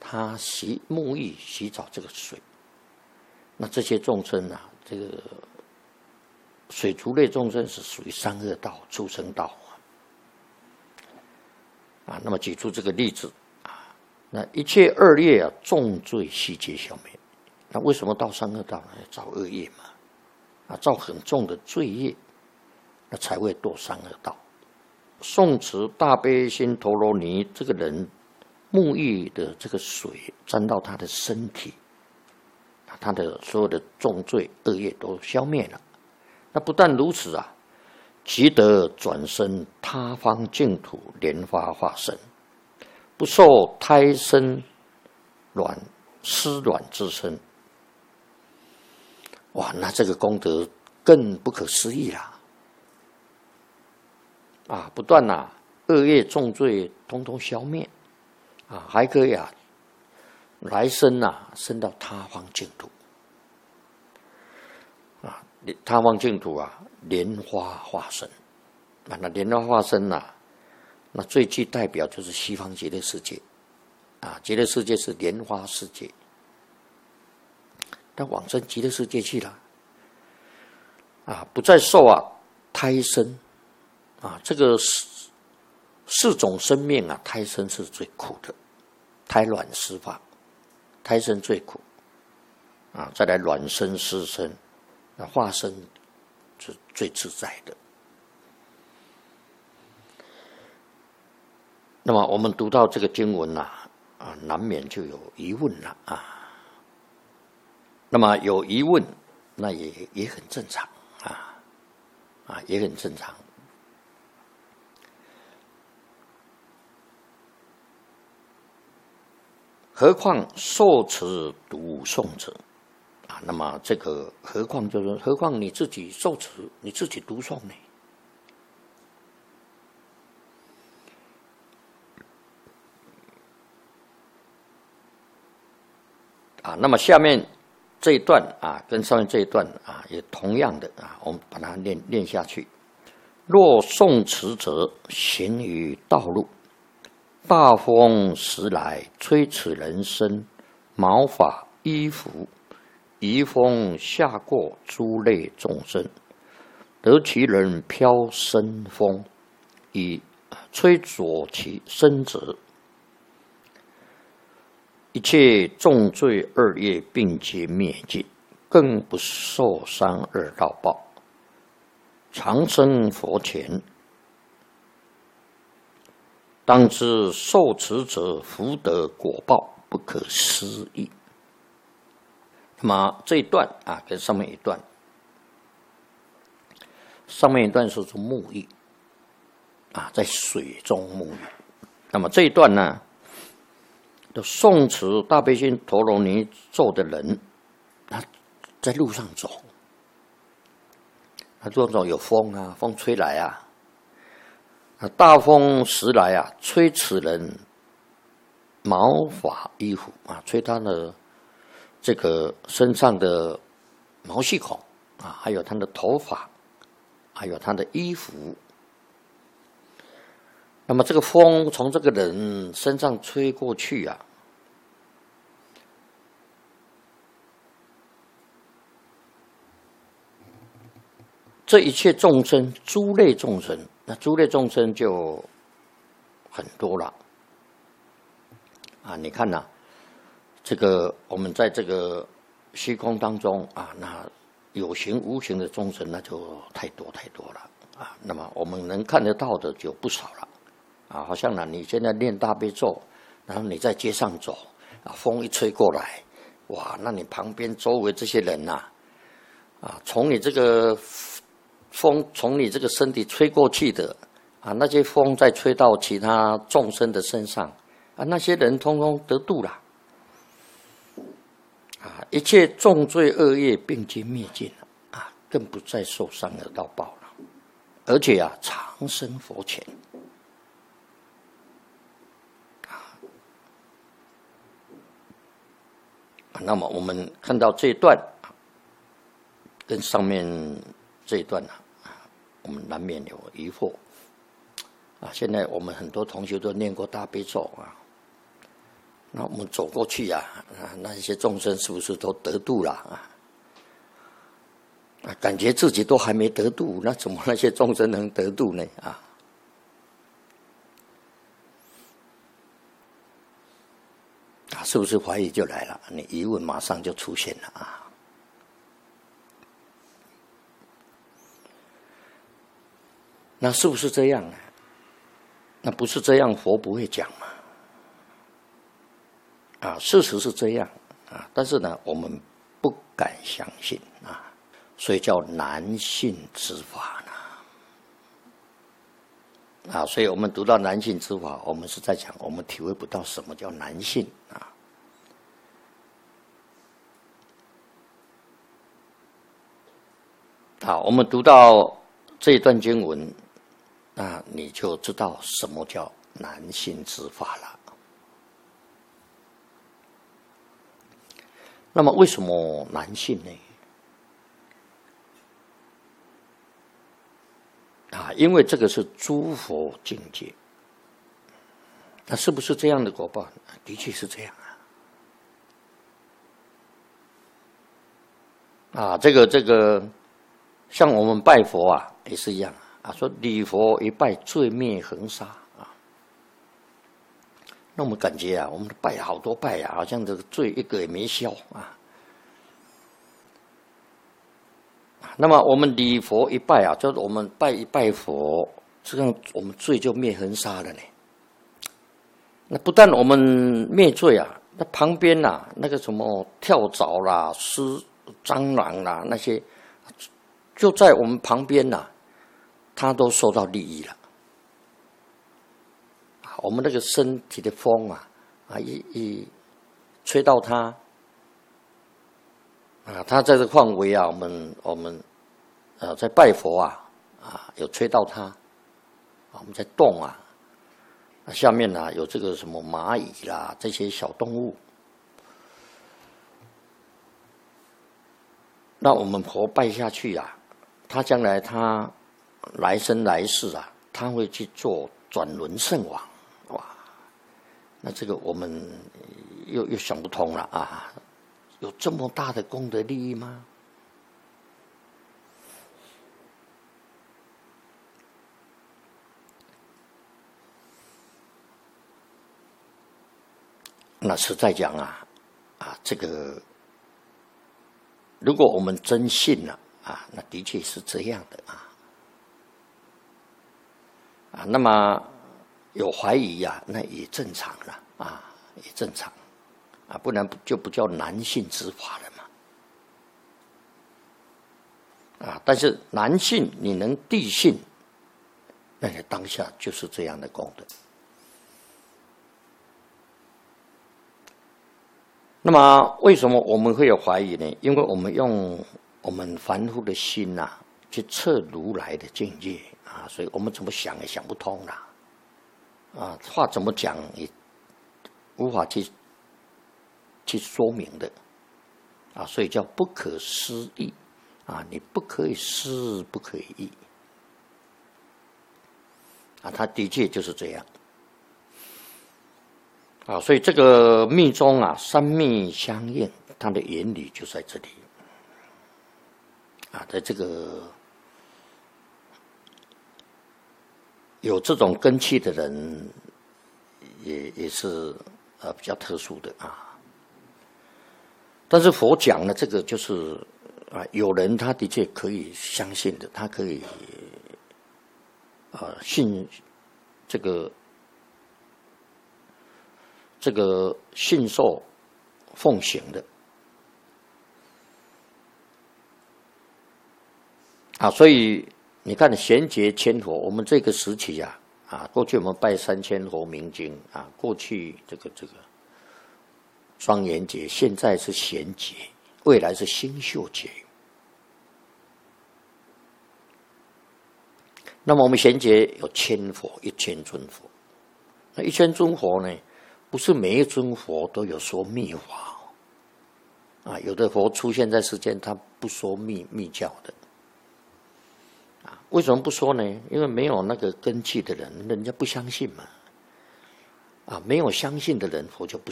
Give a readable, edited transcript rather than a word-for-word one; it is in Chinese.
他沐浴洗澡这个水，那这些众生啊，这个水族类众生是属于三恶道、畜生道啊。那么举出这个例子啊，那一切恶业啊，重罪悉皆消灭。那为什么到三恶道呢？要造恶业嘛，啊，造很重的罪业，那才会堕三恶道。诵持大悲心陀罗尼，这个人沐浴的这个水沾到他的身体，他的所有的重罪恶业都消灭了。那不但如此啊，即得转生他方净土莲花化身，不受胎生湿卵之身。哇，那这个功德更不可思议啦！啊，不但恶业重罪通通消灭啊，还可以来生生到他方净土啊，他方净土莲花化身啊，那莲花化身那最具代表就是西方极乐世界啊，极乐世界是莲花世界，但往生极乐世界去了啊，不再受胎生啊，这个四种生命胎生是最苦的，胎卵湿发，胎生最苦啊，再来卵生湿生，那化身是最自在的。那么我们读到这个经文难免就有疑问了那么有疑问，那也很正常也很正常。何况受持读诵者那么这个何况就是何况你自己受持，你自己读诵呢？那么下面这一段跟上面这一段也同样的我们把它念下去。若诵持者行于道路，大风时来，吹此人身毛发衣服，移风下过诸类众生，得其人飘身风，以吹着其身者，一切重罪恶业并皆灭尽，更不受三恶道报，长生佛前。当知受持者福德果报不可思议。那么这一段跟上面一段，上面一段说是沐浴在水中沐浴。那么这一段呢，的诵持大悲心陀罗尼咒的人，他在路上走，路上走有风风吹来大风时来吹此人毛发衣服吹他的这个身上的毛细孔还有他的头发，还有他的衣服。那么这个风从这个人身上吹过去这一切众生，诸类众生，那诸类众生就很多了你看这个我们在这个虚空当中那有形无形的众生那就太多了那么我们能看得到的就不少了好像你现在念大悲咒，然后你在街上走风一吹过来，哇，那你旁边周围这些人从你这个风从你这个身体吹过去的那些风再吹到其他众生的身上那些人通通得度了一切重罪恶业并皆灭尽了更不再受三恶道报了，而且长生佛前那么我们看到这一段跟上面这一段我们难免有疑惑现在我们很多同学都念过大悲咒那我们走过去那些众生是不是都得度了感觉自己都还没得度，那怎么那些众生能得度呢？是不是怀疑就来了？你疑问马上就出现了那是不是这样呢？那不是这样，佛不会讲嘛。事实是这样但是呢，我们不敢相信所以叫难信之法呢所以我们读到难信之法，我们是在讲我们体会不到什么叫难信我们读到这一段经文，那你就知道什么叫难信之法了。那么为什么难信呢？因为这个是诸佛境界。那是不是这样的果报？的确是这样这个，像我们拜佛也是一样说礼佛一拜，罪灭横沙那我们感觉我们拜好多拜好像这个罪一个也没消那么我们礼佛一拜就是我们拜一拜佛，这样我们罪就灭横沙了呢。那不但我们灭罪那旁边那个什么跳蚤啦、蟑螂啦那些，就在我们旁边它都受到利益了。我们那个身体的风一吹到它它在这个范围我们在拜佛有吹到它我们在动下面有这个什么蚂蚁啦这些小动物，那我们佛拜下去他将来他来生来世他会去做转轮圣王。那这个我们又想不通了有这么大的功德利益吗？那实在讲这个如果我们真信了那的确是这样的那么有怀疑那也正常了也正常不然就不叫难信之法了嘛但是难信你能谛信，那你当下就是这样的功德。那么为什么我们会有怀疑呢？因为我们用我们凡夫的心去测如来的境界所以我们怎么想也想不通话怎么讲也无法去说明的所以叫不可思议你不可以思，不可以议它的确就是这样所以这个密宗三密相应，它的原理就在这里在这个有这种根器的人也是比较特殊的但是佛讲的这个就是有人他的确可以相信的，他可以信这个信受奉行的所以你看贤劫千佛，我们这个时期过去我们拜3000佛明经过去这个庄严劫，现在是贤劫，未来是星宿劫。那么我们贤劫有1000佛，1000尊佛。那1000尊佛呢，不是每一尊佛都有说密法有的佛出现在世间，他不说密教的为什么不说呢？因为没有那个根器的人，人家不相信嘛没有相信的人，佛就不